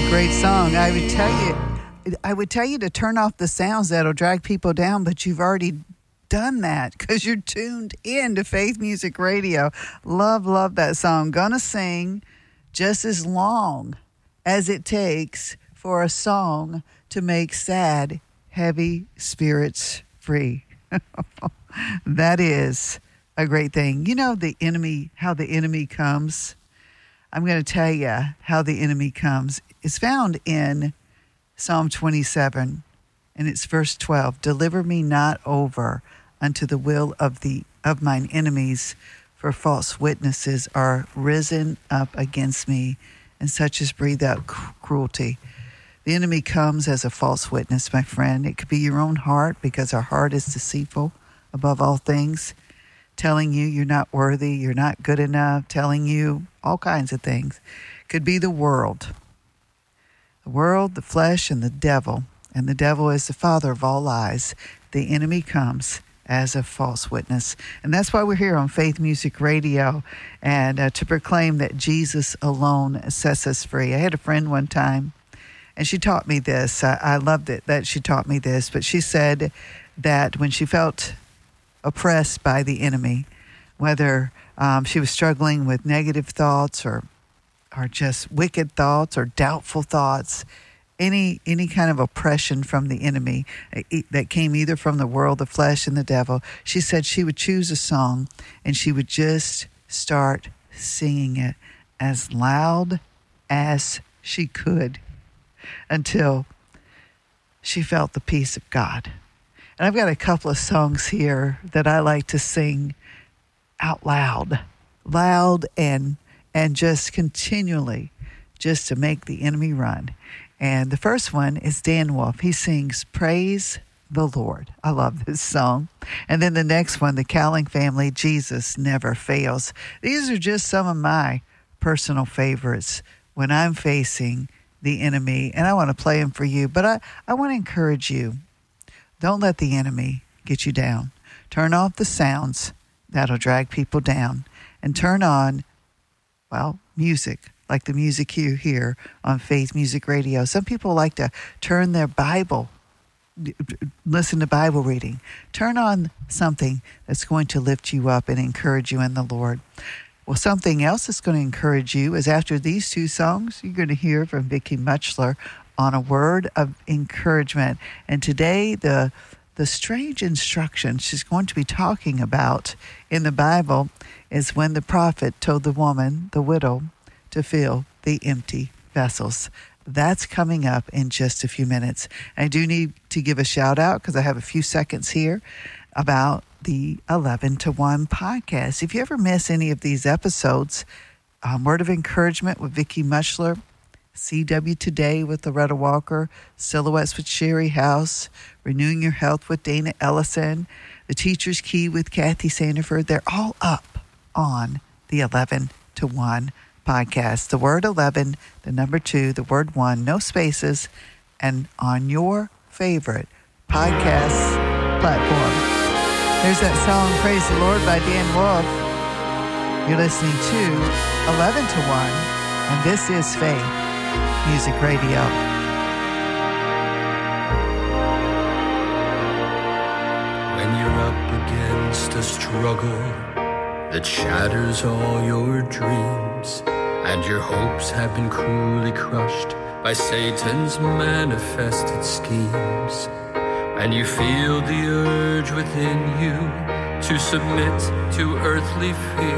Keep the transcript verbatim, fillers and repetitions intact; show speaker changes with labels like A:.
A: Great song. I would tell you, I would tell you to turn off the sounds that'll drag people down, but you've already done that because you're tuned in to Faith Music Radio. Love, love that song. Gonna sing just as long as it takes for a song to make sad, heavy spirits free. That is a great thing. You know the enemy, how the enemy comes. I'm going to tell you how the enemy comes. It's found in Psalm twenty-seven, and it's verse twelve. Deliver me not over unto the will of the of mine enemies, for false witnesses are risen up against me, and such as breathe out cruelty. The enemy comes as a false witness, my friend. It could be your own heart, because our heart is deceitful above all things, telling you you're not worthy, you're not good enough, telling you all kinds of things. Could be the world. The world, the flesh, and the devil. And the devil is the father of all lies. The enemy comes as a false witness. And that's why we're here on Faith Music Radio, and uh, to proclaim that Jesus alone sets us free. I had a friend one time, and she taught me this. I, I loved it that she taught me this, but she said that when she felt oppressed by the enemy, whether um, she was struggling with negative thoughts or or just wicked thoughts or doubtful thoughts, any any kind of oppression from the enemy that came either from the world, the flesh, and the devil, she said she would choose a song and she would just start singing it as loud as she could until she felt the peace of God. And I've got a couple of songs here that I like to sing out loud, loud and and just continually, just to make the enemy run. And the first one is Dan Wolf. He sings Praise the Lord. I love this song. And then the next one, the Cowling Family, Jesus Never Fails. These are just some of my personal favorites when I'm facing the enemy, and I want to play them for you. But I, I want to encourage you. Don't let the enemy get you down. Turn off the sounds that'll drag people down, and turn on, well, music, like the music you hear on Faith Music Radio. Some people like to turn their Bible, listen to Bible reading. Turn on something that's going to lift you up and encourage you in the Lord. Well, something else that's going to encourage you is after these two songs, you're going to hear from Vicki Muchler on a word of encouragement. And today, the the strange instruction she's going to be talking about in the Bible is when the prophet told the woman, the widow, to fill the empty vessels. That's coming up in just a few minutes. I do need to give a shout out, because I have a few seconds here, about the eleven to one podcast. If you ever miss any of these episodes, um, Word of Encouragement with Vicki Muchler, C W Today with Loretta Walker, Silhouettes with Sherry House, Renewing Your Health with Dana Ellison, The Teacher's Key with Kathy Sandiford, they're all up on the eleven to one podcast. The word eleven, the number two, the word one, no spaces, and on your favorite podcast platform. There's that song, Praise the Lord by Dan Wolf. You're listening to eleven to one, and this is Faith Music Radio.
B: When you're up against a struggle that shatters all your dreams, and your hopes have been cruelly crushed by Satan's manifested schemes, and you feel the urge within you to submit to earthly fear,